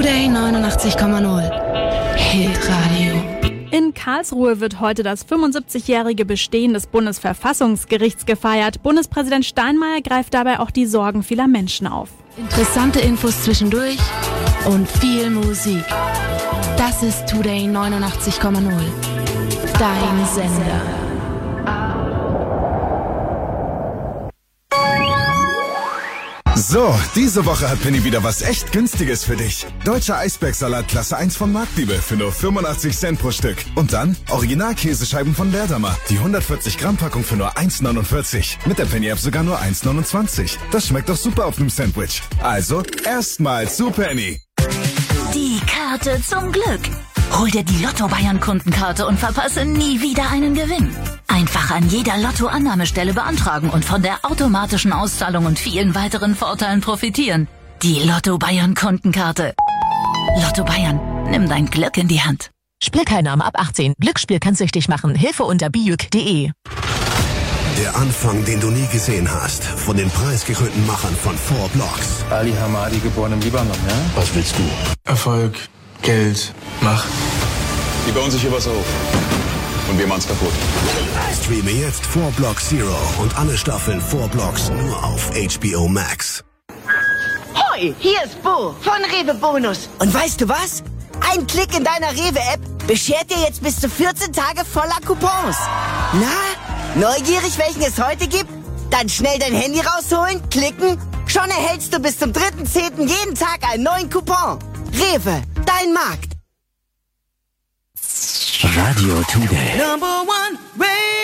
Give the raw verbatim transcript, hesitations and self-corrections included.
Today neunundachtzig Komma null. Hitradio. In Karlsruhe wird heute das fünfundsiebzigjährige Bestehen des Bundesverfassungsgerichts gefeiert. Bundespräsident Steinmeier greift dabei auch die Sorgen vieler Menschen auf. Interessante Infos zwischendurch und viel Musik. Das ist Today neunundachtzig Komma null. Dein Sender. So, diese Woche hat Penny wieder was echt Günstiges für dich. Deutscher Eisbergsalat Klasse eins von Marktliebe für nur fünfundachtzig Cent pro Stück. Und dann Original-Käsescheiben von Berdamer. Die hundertvierzig Gramm Packung für nur eins neunundvierzig. Mit der Penny-App sogar nur eins neunundzwanzig. Das schmeckt doch super auf einem Sandwich. Also, erstmal zu Penny. Die Karte zum Glück. Hol dir die Lotto-Bayern-Kundenkarte und verpasse nie wieder einen Gewinn. Einfach an jeder Lotto-Annahmestelle beantragen und von der automatischen Auszahlung und vielen weiteren Vorteilen profitieren. Die Lotto-Bayern-Kundenkarte. Lotto Bayern, nimm dein Glück in die Hand. Spielteilnahme ab achtzehn. Glücksspiel kann süchtig machen. Hilfe unter bijuk punkt de. Der Anfang, den du nie gesehen hast. Von den preisgekrönten Machern von Four Blocks. Ali Hamadi, geboren im Libanon, ja? Was willst du? Erfolg, Geld, Macht. Die bauen sich hier was auf. Und wir machen's kaputt. Streame jetzt Four Blocks Zero und alle Staffeln Four Blocks nur auf H B O Max. Hoi, hier ist Bo von Rewe Bonus. Und weißt du was? Ein Klick in deiner Rewe-App beschert dir jetzt bis zu vierzehn Tage voller Coupons. Na, neugierig, welchen es heute gibt? Dann schnell dein Handy rausholen, klicken. Schon erhältst du bis zum dritten zehnten jeden Tag einen neuen Coupon. Rewe, dein Markt. Radio Today. Number one, Rewe.